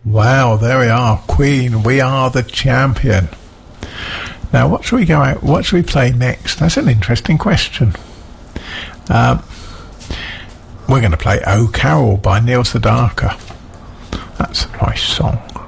Wow, there we are. Queen, We Are the Champion. Now, what should we play next? That's an interesting question. We're going to play Oh Carol by Neil Sedaka. That's a nice song.